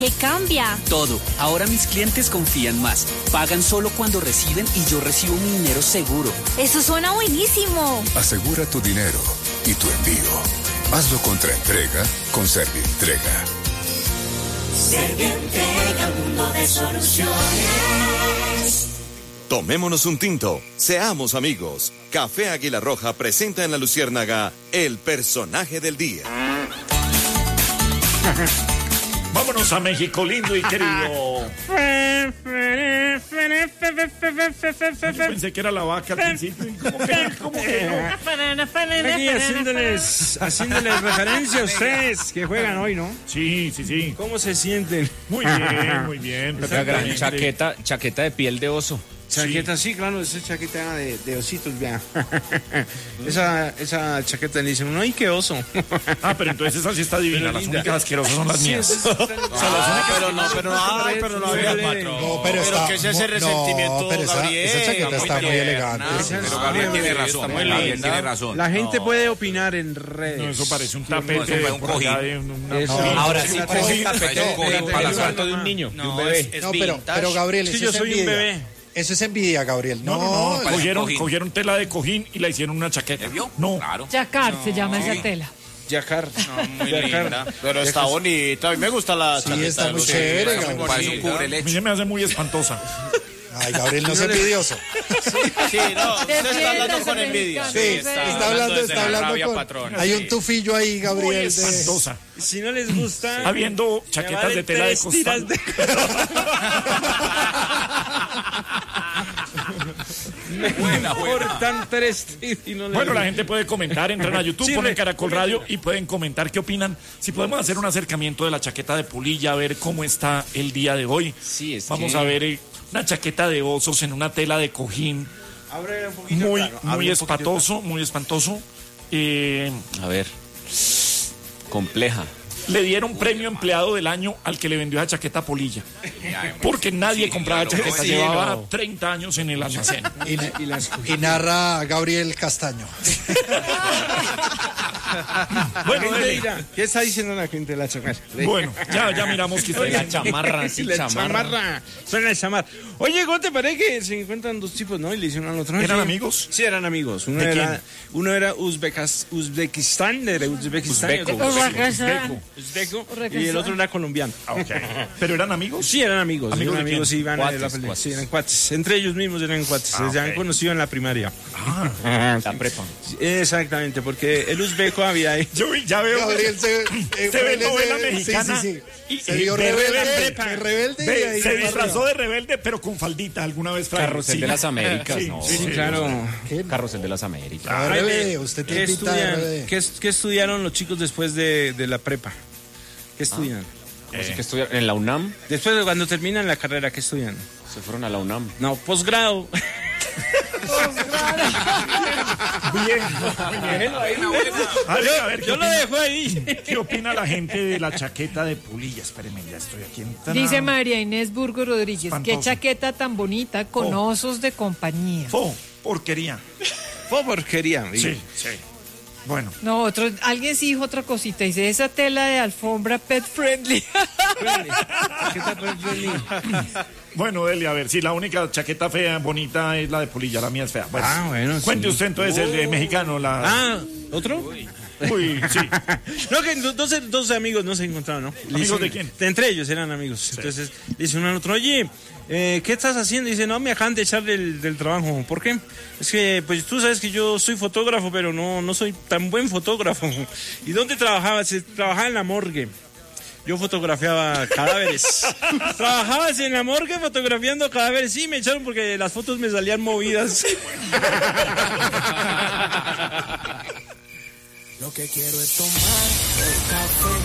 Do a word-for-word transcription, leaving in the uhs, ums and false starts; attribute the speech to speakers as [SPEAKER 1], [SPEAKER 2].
[SPEAKER 1] ¿Qué cambia?
[SPEAKER 2] Todo. Ahora mis clientes confían más. Pagan solo cuando reciben y yo recibo mi dinero seguro.
[SPEAKER 1] Eso suena buenísimo.
[SPEAKER 3] Asegura tu dinero y tu envío. Hazlo contra entrega con Servientrega.
[SPEAKER 4] Servientrega, un mundo de soluciones.
[SPEAKER 5] Tomémonos un tinto, seamos amigos. Café Águila Roja presenta en La Luciérnaga el personaje del día.
[SPEAKER 6] Vámonos a México, lindo y querido. Yo pensé que era la vaca al principio. ¿Cómo que, cómo que no?
[SPEAKER 7] Aquí haciéndoles, haciéndoles referencia a ustedes que juegan hoy, ¿no?
[SPEAKER 6] Sí, sí, sí.
[SPEAKER 7] ¿Cómo se sienten?
[SPEAKER 6] Muy bien, muy bien.
[SPEAKER 8] Una gran chaqueta, chaqueta de piel de oso.
[SPEAKER 7] Chaqueta, sí, claro, esa chaqueta de, de ositos, vea. esa, esa chaqueta le dicen, uno, ¡ay, qué oso!
[SPEAKER 6] Ah, pero entonces esa sí está divina.
[SPEAKER 7] Pero
[SPEAKER 6] las
[SPEAKER 7] linda.
[SPEAKER 6] únicas asquerosas son las
[SPEAKER 7] Sí,
[SPEAKER 6] mías.
[SPEAKER 7] esas están-
[SPEAKER 6] O sea, las únicas
[SPEAKER 9] Pero no, pero no, ay, pero no había patrón.
[SPEAKER 10] No, pero está,
[SPEAKER 9] que es ese
[SPEAKER 10] no,
[SPEAKER 9] resentimiento,
[SPEAKER 10] pero esa,
[SPEAKER 9] Gabriel.
[SPEAKER 10] esa chaqueta está muy elegante.
[SPEAKER 8] Pero Gabriel tiene razón. Gabriel tiene razón.
[SPEAKER 7] La gente puede opinar en redes.
[SPEAKER 6] No, eso parece un
[SPEAKER 8] no,
[SPEAKER 6] tapete.
[SPEAKER 8] eso fue un
[SPEAKER 6] por allá
[SPEAKER 8] cojín.
[SPEAKER 6] de una-
[SPEAKER 7] Eso.
[SPEAKER 6] una-
[SPEAKER 8] Ahora
[SPEAKER 7] Sí,
[SPEAKER 8] sí,
[SPEAKER 7] la
[SPEAKER 8] parece un
[SPEAKER 7] tengo.
[SPEAKER 8] tapete de cojín para el salto de un niño, de un bebé.
[SPEAKER 9] es
[SPEAKER 10] No, pero,
[SPEAKER 9] vintage.
[SPEAKER 10] pero Gabriel,
[SPEAKER 7] Sí,
[SPEAKER 10] eso
[SPEAKER 7] yo
[SPEAKER 10] es
[SPEAKER 7] soy un
[SPEAKER 10] envidia.
[SPEAKER 7] bebé.
[SPEAKER 10] Eso es envidia, Gabriel.
[SPEAKER 6] No,
[SPEAKER 10] No,
[SPEAKER 6] no, no.
[SPEAKER 10] la-
[SPEAKER 6] Cogieron,
[SPEAKER 8] cojín.
[SPEAKER 6] cogieron tela de cojín y la hicieron una chaqueta.
[SPEAKER 8] ¿Me vio?
[SPEAKER 6] No.
[SPEAKER 8] Claro.
[SPEAKER 11] Yacar se llama esa tela.
[SPEAKER 7] Yacar.
[SPEAKER 9] Muy
[SPEAKER 7] Yacar.
[SPEAKER 9] linda. Pero está bonita. A mí me gusta la
[SPEAKER 10] Sí,
[SPEAKER 9] chaqueta
[SPEAKER 10] está
[SPEAKER 9] de
[SPEAKER 10] muy
[SPEAKER 9] los-
[SPEAKER 10] chévere,
[SPEAKER 9] está muy
[SPEAKER 10] Gabriel.
[SPEAKER 8] Parece un
[SPEAKER 9] bonita.
[SPEAKER 6] A mí
[SPEAKER 8] cubreleche.
[SPEAKER 6] se me hace muy espantosa.
[SPEAKER 10] Ay, Gabriel, no es envidioso.
[SPEAKER 9] Sí, no, usted está hablando con envidia.
[SPEAKER 10] Sí, está hablando,
[SPEAKER 8] desde
[SPEAKER 10] está
[SPEAKER 8] la
[SPEAKER 10] hablando
[SPEAKER 8] rabia,
[SPEAKER 10] con...
[SPEAKER 8] patrón.
[SPEAKER 10] Hay un tufillo ahí,
[SPEAKER 6] Muy
[SPEAKER 10] Gabriel. de-
[SPEAKER 6] espantosa.
[SPEAKER 7] Si no les gusta...
[SPEAKER 6] Habiendo
[SPEAKER 7] me
[SPEAKER 6] chaquetas
[SPEAKER 7] valen
[SPEAKER 6] de tela de
[SPEAKER 7] tres tiras
[SPEAKER 6] costal.
[SPEAKER 8] Buena, buena.
[SPEAKER 7] Cortan tres tiras y no les
[SPEAKER 6] Bueno, la
[SPEAKER 7] gusta.
[SPEAKER 6] gente puede comentar, entran a YouTube,
[SPEAKER 7] Sí,
[SPEAKER 6] ponen
[SPEAKER 7] re-
[SPEAKER 6] Caracol Radio y pueden comentar qué opinan. Si podemos hacer un acercamiento de la chaqueta de Pulilla, a ver cómo está el día de hoy.
[SPEAKER 8] Sí, es
[SPEAKER 6] Vamos
[SPEAKER 8] que-
[SPEAKER 6] a ver eh, una chaqueta de osos en una tela de cojín.
[SPEAKER 7] Abre un poquito,
[SPEAKER 6] Muy,
[SPEAKER 7] claro,
[SPEAKER 6] muy
[SPEAKER 7] abre un poquito.
[SPEAKER 6] espantoso, muy espantoso. Eh,
[SPEAKER 8] A ver. Compleja.
[SPEAKER 6] le dieron premio empleado del año al que le vendió esa chaqueta a Polilla. Porque nadie compraba chaqueta,
[SPEAKER 7] sí,
[SPEAKER 6] llevaba
[SPEAKER 7] no.
[SPEAKER 6] treinta años en el almacén.
[SPEAKER 10] Y,
[SPEAKER 7] Y las
[SPEAKER 10] y narra Gabriel Castaño.
[SPEAKER 6] Bueno,
[SPEAKER 7] gente
[SPEAKER 6] dele.
[SPEAKER 7] dirá, ¿qué está diciendo la gente de la chamarra?
[SPEAKER 6] Bueno, ya, ya miramos que
[SPEAKER 8] La chamarra, sí,
[SPEAKER 7] la
[SPEAKER 8] chamarra.
[SPEAKER 7] chamarra. Suena la chamarra. Oye, ¿cómo te parece que se encuentran dos tipos, no? Y le hicieron al otro.
[SPEAKER 6] ¿Eran
[SPEAKER 7] Oye,
[SPEAKER 6] amigos?
[SPEAKER 7] Sí, eran amigos. Uno
[SPEAKER 6] ¿De
[SPEAKER 7] era,
[SPEAKER 6] quién?
[SPEAKER 7] uno era Uzbecas- Uzbekistán, de Uzbekistán. y
[SPEAKER 8] Uzbeco.
[SPEAKER 7] otro-
[SPEAKER 6] Uzbeco.
[SPEAKER 7] Uzbeco. Y el otro era colombiano.
[SPEAKER 6] Ah, ok. ¿Pero eran amigos?
[SPEAKER 7] Sí, eran amigos.
[SPEAKER 6] ¿Amigos
[SPEAKER 7] eran
[SPEAKER 6] de
[SPEAKER 7] amigos,
[SPEAKER 6] quién?
[SPEAKER 7] iban
[SPEAKER 8] Cuates,
[SPEAKER 7] a la pelea.
[SPEAKER 8] cuates.
[SPEAKER 7] Sí, eran cuates. Entre ellos mismos eran cuates.
[SPEAKER 6] Ah,
[SPEAKER 7] Se han
[SPEAKER 6] ok.
[SPEAKER 7] conocido en la primaria.
[SPEAKER 8] La prepa.
[SPEAKER 7] Sí, exactamente, porque el uzbeco había ahí.
[SPEAKER 6] Yo vi- ya veo.
[SPEAKER 10] Gabriel se, eh,
[SPEAKER 6] Se ve
[SPEAKER 10] él es
[SPEAKER 6] novela
[SPEAKER 10] de-
[SPEAKER 6] mexicana.
[SPEAKER 10] Sí, sí, sí.
[SPEAKER 6] Y-
[SPEAKER 10] Se
[SPEAKER 6] y
[SPEAKER 10] vio
[SPEAKER 6] ve
[SPEAKER 10] rebelde,
[SPEAKER 6] rebelde.
[SPEAKER 10] de rebelde y
[SPEAKER 6] Ve,
[SPEAKER 10] ahí
[SPEAKER 6] se
[SPEAKER 10] para
[SPEAKER 6] disfrazó
[SPEAKER 10] arriba.
[SPEAKER 6] de rebelde, pero con faldita alguna vez. Fray.
[SPEAKER 8] Carrusel
[SPEAKER 6] Sí.
[SPEAKER 8] de las Américas,
[SPEAKER 6] Sí,
[SPEAKER 8] no.
[SPEAKER 6] sí, sí,
[SPEAKER 7] claro.
[SPEAKER 10] ¿Qué?
[SPEAKER 8] Carrusel de las Américas.
[SPEAKER 10] Ah,
[SPEAKER 7] Ay,
[SPEAKER 10] rebelde,
[SPEAKER 7] ve,
[SPEAKER 10] usted
[SPEAKER 7] ¿qué,
[SPEAKER 10] tiene pinta de
[SPEAKER 7] estudian,
[SPEAKER 10] rebelde.
[SPEAKER 7] ¿qué, qué estudiaron los chicos después de, de la prepa? ¿Qué estudian?
[SPEAKER 8] Así que estudiaron en la UNAM.
[SPEAKER 7] Después de cuando terminan la carrera, ¿qué estudian?
[SPEAKER 8] Se fueron a la UNAM.
[SPEAKER 7] No, posgrado.
[SPEAKER 6] Bien. Muy bien. A ver, a ver, ¿qué
[SPEAKER 7] Yo lo
[SPEAKER 6] opina-
[SPEAKER 7] dejo ahí.
[SPEAKER 6] ¿Qué opina la gente de la chaqueta de Pulilla? Espéreme, ya estoy aquí en
[SPEAKER 11] Dice María Inés Burgo Rodríguez,
[SPEAKER 6] Espantoso.
[SPEAKER 11] qué chaqueta tan bonita con
[SPEAKER 6] Oh.
[SPEAKER 11] osos de compañía.
[SPEAKER 6] Fo, porquería.
[SPEAKER 7] Fue porquería.
[SPEAKER 6] Sí, sí. Bueno,
[SPEAKER 11] No, otro, alguien sí dijo otra cosita, dice esa tela de alfombra pet friendly.
[SPEAKER 6] bueno, Deli, a ver, si la única chaqueta fea, bonita es la de Pulilla, la mía es fea. Bueno,
[SPEAKER 7] Ah, bueno, sí.
[SPEAKER 6] cuente usted entonces el de mexicano, la...
[SPEAKER 7] Ah, ¿otro?
[SPEAKER 6] Uy, sí.
[SPEAKER 7] No, que do- dos, dos amigos no se encontraron, ¿no? Le
[SPEAKER 6] ¿Amigos
[SPEAKER 7] dicen-
[SPEAKER 6] de quién?
[SPEAKER 7] Entre ellos eran amigos. Entonces le dice uno al otro, oye, eh, ¿qué estás haciendo? Y dice, no, me acaban de echar del, del trabajo. ¿Por qué? Es que, pues tú sabes que yo soy fotógrafo, pero no, no soy tan buen fotógrafo. ¿Y dónde trabajabas? Eh, Trabajaba en la morgue. Yo fotografiaba cadáveres. ¿Trabajabas en la morgue fotografiando cadáveres? Sí, me echaron porque las fotos me salían movidas.
[SPEAKER 4] Lo que quiero es tomar el café.